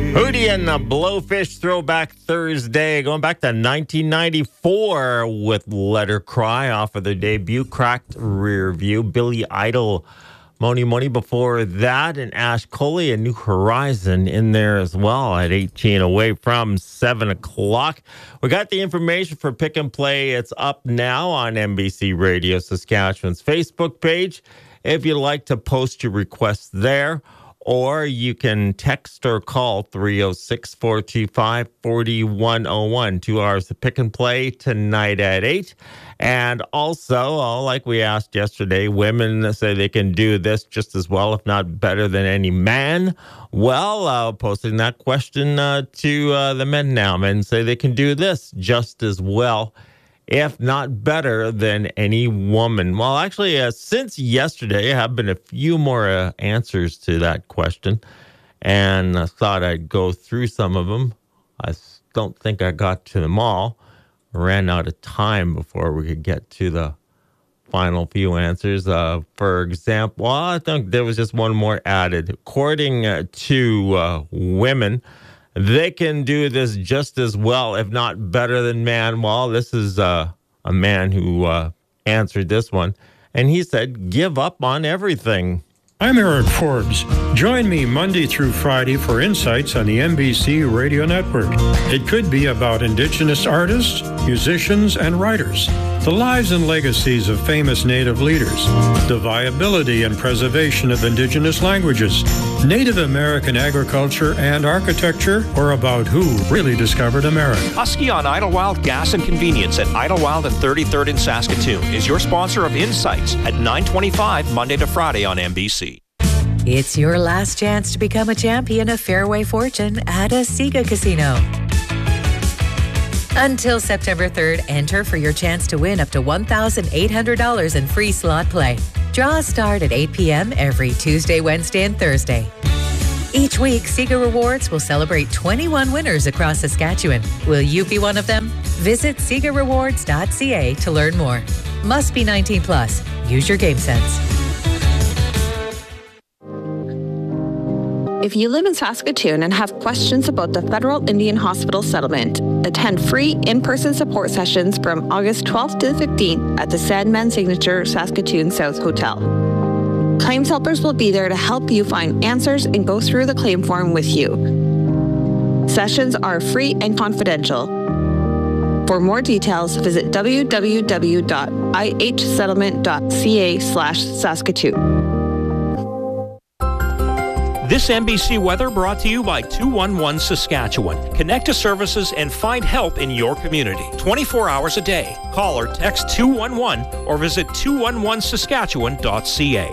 Hootie and the Blowfish Throwback Thursday, going back to 1994 with Let Her Cry off of their debut, Cracked Rear View. Billy Idol, Moni Moni before that, and Ash Coley, A New Horizon in there as well at 18 away from 7 o'clock. We got the information for Pick and Play. It's up now on NBC Radio Saskatchewan's Facebook page. If you'd like to post your requests there, or you can text or call 306-425-4101. 2 hours of Pick and Play tonight at 8. And also, like we asked yesterday, women say they can do this just as well, if not better than any man. Well, posting that question to the men now. Men say they can do this just as well, if not better than any woman. Well, actually, since yesterday, have been a few more answers to that question, and I thought I'd go through some of them. I don't think I got to them all. I ran out of time before we could get to the final few answers. For example, I think there was just one more added. According to women, they can do this just as well, if not better than man. Well, this is a man who answered this one, and he said, give up on everything. I'm Eric Forbes. Join me Monday through Friday for insights on the NBC Radio Network. It could be about Indigenous artists, musicians, and writers, the lives and legacies of famous Native leaders, the viability and preservation of Indigenous languages, Native American agriculture and architecture, or about who really discovered America. Husky on Idlewild Gas and Convenience at Idlewild and 33rd in Saskatoon is your sponsor of Insights at 9:25 Monday to Friday on NBC. It's your last chance to become a champion of Fairway Fortune at a Sega Casino. Until September 3rd, enter for your chance to win up to $1,800 in free slot play. Draws start at 8 p.m. every Tuesday, Wednesday, and Thursday. Each week, Sega Rewards will celebrate 21 winners across Saskatchewan. Will you be one of them? Visit SegaRewards.ca to learn more. Must be 19 plus. Use your game sense. If you live in Saskatoon and have questions about the Federal Indian Hospital settlement, attend free in-person support sessions from August 12th to the 15th at the Sandman Signature Saskatoon South Hotel. Claims helpers will be there to help you find answers and go through the claim form with you. Sessions are free and confidential. For more details, visit www.ihsettlement.ca/Saskatoon. This NBC weather brought to you by 211 Saskatchewan. Connect to services and find help in your community 24 hours a day. Call or text 211 or visit 211saskatchewan.ca.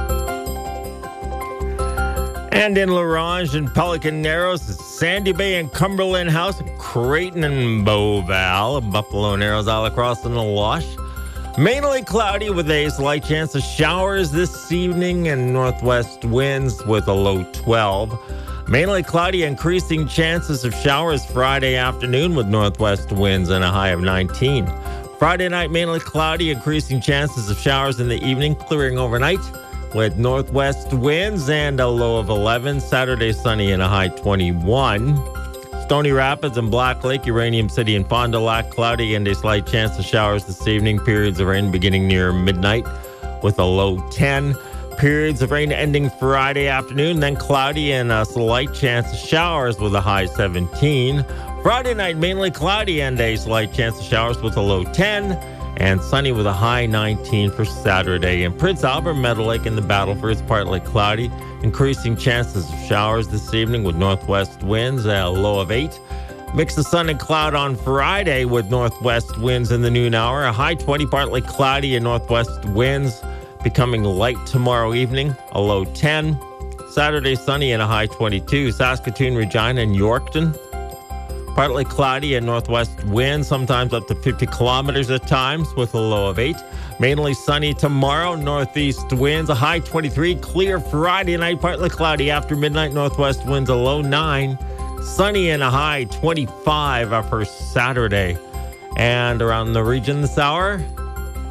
And in La Ronge and Pelican Narrows, Sandy Bay and Cumberland House, Creighton and Beauval, Buffalo Narrows all across in the Wash. Mainly cloudy with a slight chance of showers this evening and northwest winds with a low 12. Mainly cloudy, increasing chances of showers Friday afternoon with northwest winds and a high of 19. Friday night, mainly cloudy, increasing chances of showers in the evening, clearing overnight with northwest winds and a low of 11. Saturday, sunny and a high 21. Stony Rapids and Black Lake, Uranium City and Fond du Lac, cloudy and a slight chance of showers this evening. Periods of rain beginning near midnight with a low 10. Periods of rain ending Friday afternoon, then cloudy and a slight chance of showers with a high 17. Friday night, mainly cloudy and a slight chance of showers with a low 10. And sunny with a high 19 for Saturday. In Prince Albert, Meadow Lake and the Battleford, partly cloudy. Increasing chances of showers this evening with northwest winds, a low of 8. Mix of sun and cloud on Friday with northwest winds in the noon hour. A high 20, partly cloudy and northwest winds becoming light tomorrow evening, a low 10. Saturday, sunny and a high 22. Saskatoon, Regina, and Yorkton. Partly cloudy and northwest winds, sometimes up to 50 kilometers at times with a low of 8. Mainly sunny tomorrow, northeast winds, a high 23. Clear Friday night, partly cloudy after midnight, northwest winds, a low 9. Sunny and a high 25 for Saturday. And around the region this hour,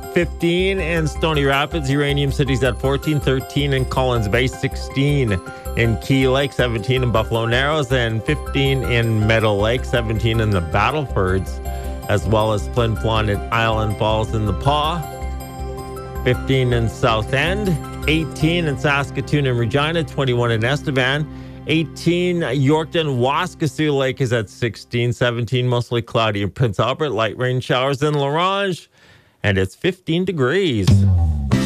15 in Stony Rapids, Uranium City's at 14, 13 in Collins Bay, 16 in Key Lake, 17 in Buffalo Narrows, and 15 in Meadow Lake, 17 in the Battlefords, as well as Flin Flon and Island Falls in the Paw, 15 in South End, 18 in Saskatoon and Regina, 21 in Estevan, 18 Yorkton, Waskesiu Lake is at 16, 17 mostly cloudy in Prince Albert, light rain showers in La Ronge, and it's 15 degrees.